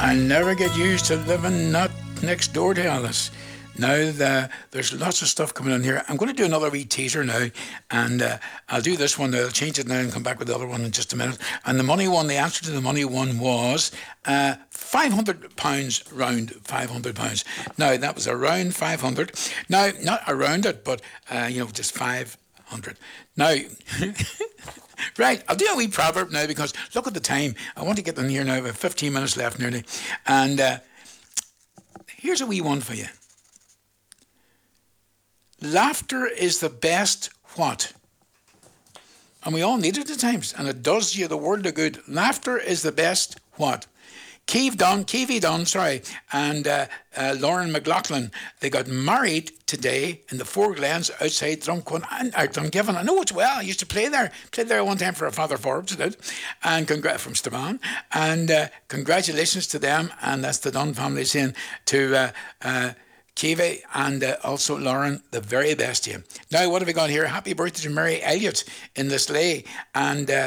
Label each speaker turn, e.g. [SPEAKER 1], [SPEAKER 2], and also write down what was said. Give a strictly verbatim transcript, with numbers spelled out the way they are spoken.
[SPEAKER 1] I'll never get used to living not next door to Alice. Now the, there's lots of stuff coming in here. I'm going to do another wee teaser now, and uh, I'll do this one. I'll change it now and come back with the other one in just a minute. And the money one, the answer to the money one was uh, five hundred pounds, round five hundred pounds. Now that was around five hundred. Now not around it, but uh, you know, just five hundred. Now. Right, I'll do a wee proverb now because look at the time. I want to get in here now. We have fifteen minutes left nearly. And uh, here's a wee one for you. Laughter is the best what? And we all need it at times. And it does you the world of good. Laughter is the best what? Keeve Dunn, Keevy Dunn, sorry, and uh, uh, Lauren McLaughlin, they got married today in the Four Glens outside Drumcon, uh, Dungiven. I know it's well. I used to play there. Played there one time for a Father Forbes, I did, and congr- from Stavan. And uh, congratulations to them. And that's the Dunn family saying to uh, uh, Keevy and uh, also Lauren, the very best to you. Now, what have we got here? Happy birthday to Mary Elliott in the sleigh. And uh,